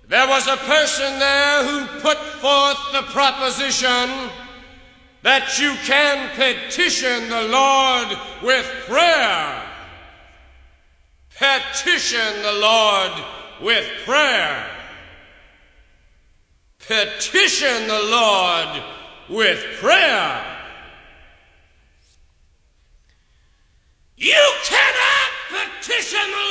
There was a person there who put forth the proposition that you can petition the Lord with prayer. Petition the Lord with prayer. Petition the Lord with prayer. You cannot petition the